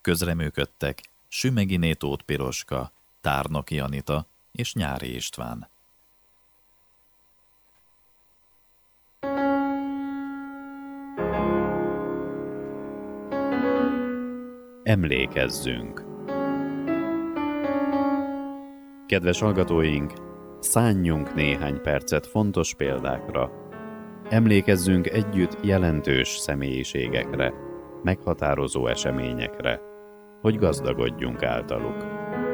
Közreműködtek Sümegi Tóth Piroska, Tárnoki Anita és Nyári István. Emlékezzünk! Kedves hallgatóink, szánjunk néhány percet fontos példákra. Emlékezzünk együtt jelentős személyiségekre, meghatározó eseményekre, hogy gazdagodjunk általuk.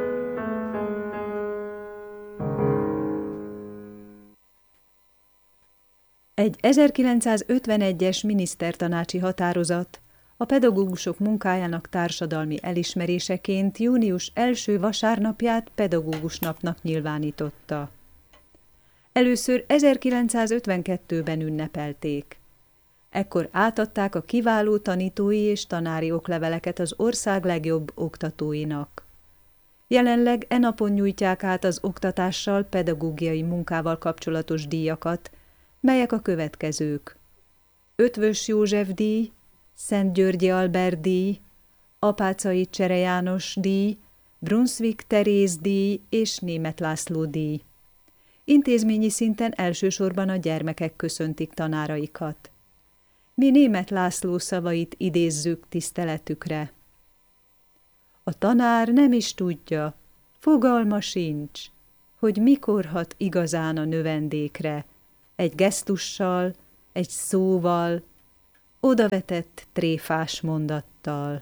Egy 1951-es minisztertanácsi határozat a pedagógusok munkájának társadalmi elismeréseként június első vasárnapját pedagógus napnak nyilvánította. Először 1952-ben ünnepelték. Ekkor átadták a kiváló tanítói és tanári okleveleket az ország legjobb oktatóinak. Jelenleg e napon nyújtják át az oktatással, pedagógiai munkával kapcsolatos díjakat, melyek a következők: Ötvös József díj, Szent Györgyi Albert díj, Apáczai Csere János díj, Brunswick Teréz díj és Németh László díj. Intézményi szinten elsősorban a gyermekek köszöntik tanáraikat. Mi Németh László szavait idézzük tiszteletükre. A tanár nem is tudja, fogalma sincs, hogy mikor hat igazán a növendékre, egy gesztussal, egy szóval, odavetett tréfás mondattal.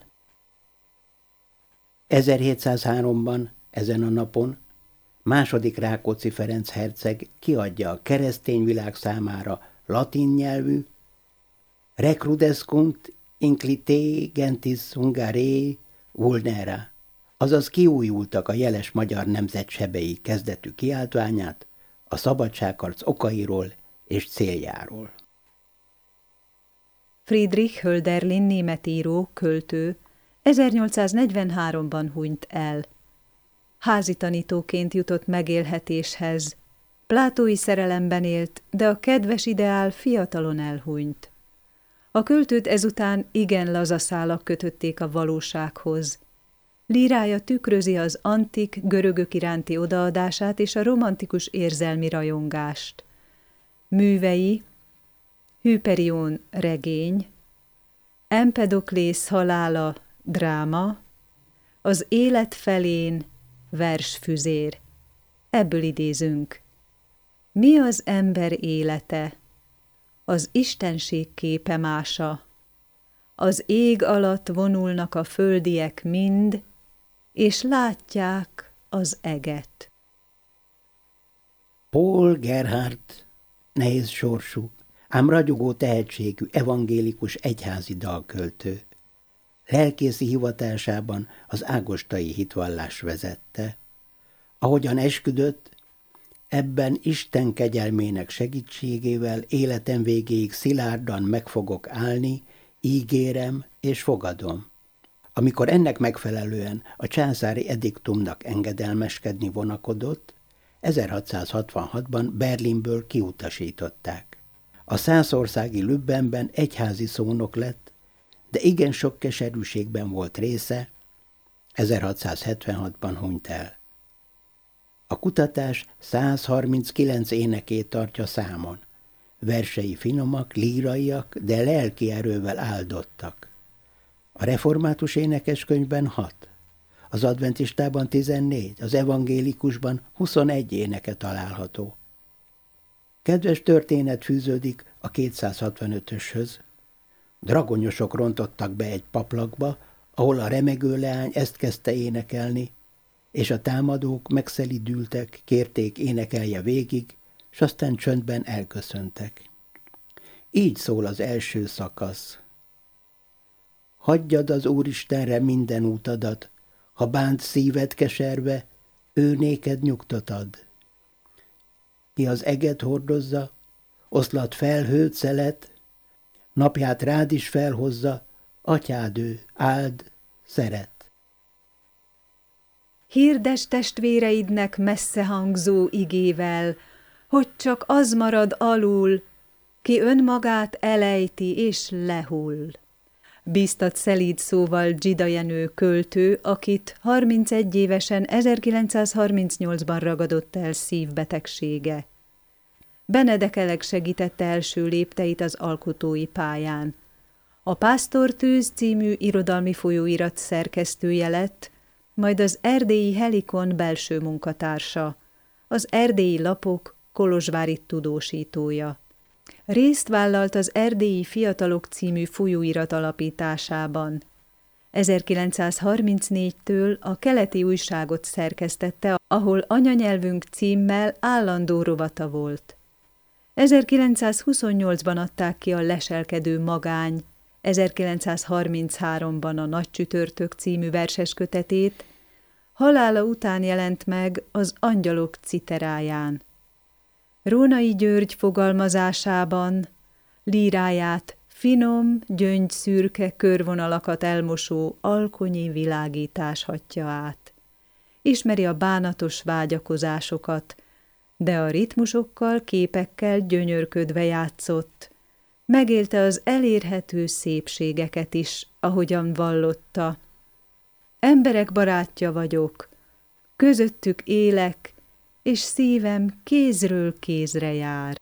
1703-ban, ezen a napon, II. Rákóczi Ferenc herceg kiadja a keresztény világ számára latin nyelvű Recrudescunt inclité gentis Hungariae vulnera, azaz kiújultak a jeles magyar nemzet sebei kezdetű kiáltványát a szabadságharc okairól és céljáról. Friedrich Hölderlin német író, költő 1843-ban hunyt el. Házi tanítóként jutott megélhetéshez. Plátói szerelemben élt, de a kedves ideál fiatalon elhunyt. A költőt ezután igen laza szálak kötötték a valósághoz. Lírája tükrözi az antik görögök iránti odaadását és a romantikus érzelmi rajongást. Művei: Hyperion regény, Empedoklész halála dráma, Az élet felén versfüzér. Ebből idézünk. Mi az ember élete? Az istenség képe mása. Az ég alatt vonulnak a földiek mind, és látják az eget. Paul Gerhardt nehéz sorsú, ám ragyogó tehetségű evangélikus egyházi dalköltő. Lelkészi hivatásában az ágostai hitvallás vezette. Ahogyan esküdött, ebben Isten kegyelmének segítségével életem végéig szilárdan meg fogok állni, ígérem és fogadom. Amikor ennek megfelelően a császári ediktumnak engedelmeskedni vonakodott, 1666-ban Berlinből kiutasították. A szászországi Lübbenben egyházi szónok lett, de igen sok keserűségben volt része, 1676-ban hunyt el. A kutatás 139 énekét tartja számon. Versei finomak, líraiak, de lelki erővel áldottak. A református énekeskönyvben 6, az adventistában 14, az evangélikusban 21 éneke található. Kedves történet fűződik a 265-öshöz. Dragonyosok rontottak be egy paplakba, ahol a remegő leány ezt kezdte énekelni, és a támadók megszelidültek, kérték énekelje végig, s aztán csöndben elköszöntek. Így szól az első szakasz. Hagyjad az Úristenre minden útadat, ha bánt szíved keserve, ő néked nyugtat ad. Ki az eget hordozza, oszlat felhőt szelet, napját rád is felhozza, atyád ő, áld, szeret. Hirdes testvéreidnek messze hangzó igével, hogy csak az marad alul, ki önmagát elejti és lehull. Bíztat szelíd szóval Dzsida Jenő költő, akit 31 évesen 1938-ban ragadott el szívbetegsége. Benedek Elek segítette első lépteit az alkotói pályán. A Pásztortűz című irodalmi folyóirat szerkesztője lett, majd az erdélyi Helikon belső munkatársa, az Erdélyi Lapok kolozsvári tudósítója. Részt vállalt az Erdélyi Fiatalok című folyóirat alapításában. 1934-től a Keleti Újságot szerkesztette, ahol Anyanyelvünk címmel állandó rovata volt. 1928-ban adták ki a Leselkedő magány, 1933-ban a Nagy csütörtök című verseskötetét, halála után jelent meg az Angyalok citeráján. Rónai György fogalmazásában líráját finom, gyöngyszürke körvonalakat elmosó alkonyi világítás hatja át. Ismeri a bánatos vágyakozásokat, de a ritmusokkal, képekkel gyönyörködve játszott. Megélte az elérhető szépségeket is, ahogyan vallotta. Emberek barátja vagyok, közöttük élek, és szívem kézről kézre jár.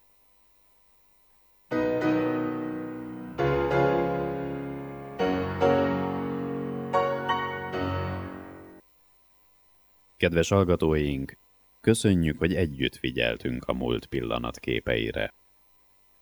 Kedves hallgatóink, köszönjük, hogy együtt figyeltünk a múlt pillanatképeire.